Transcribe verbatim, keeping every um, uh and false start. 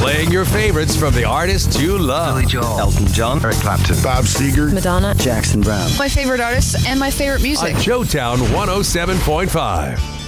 Playing your favorites from the artists you love. Billy Joel, Elton John, Eric Clapton, Bob Seger, Madonna, Jackson Brown. My favorite artists and my favorite music. On Showtown one oh seven point five.